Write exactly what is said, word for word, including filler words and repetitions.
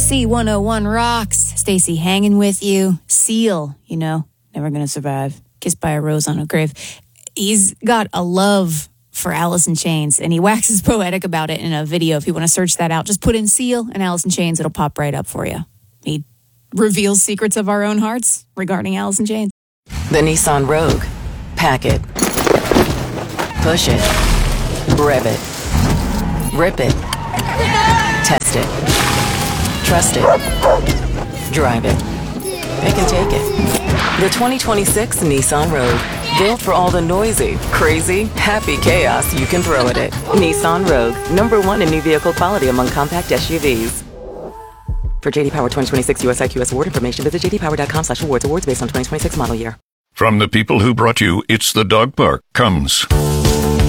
C one oh one rocks. Stacy hanging with you. Seal, you know, never gonna survive. Kissed by a rose on a grave. He's got a love for Alice in Chains, and he waxes poetic about it in a video. If you want to search that out, just put in Seal and Alice in Chains. It'll pop right up for you. He reveals secrets of our own hearts regarding Alice in Chains. The Nissan Rogue. Pack it. Push it. Rev it. Rip it. Test it. Trust it. Drive it. Pick and take it. The twenty twenty-six Nissan Rogue. Built for all the noisy, crazy, happy chaos you can throw at it. Nissan Rogue. Number one in new vehicle quality among compact S U Vs. For J D Power twenty twenty-six U S I Q S award information, visit j d power dot com slash awards. Awards based on twenty twenty-six model year. From the people who brought you It's the Dog Park comes